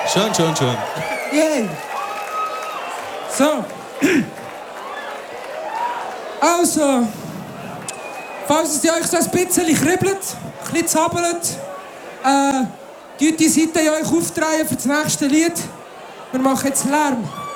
Schön, schön, schön. Yay! So. Also, falls es euch so ein bisschen kribbelt, ein bisschen zappelt, die Seite euch aufdrehen für das nächste Lied. Wir machen jetzt Lärm.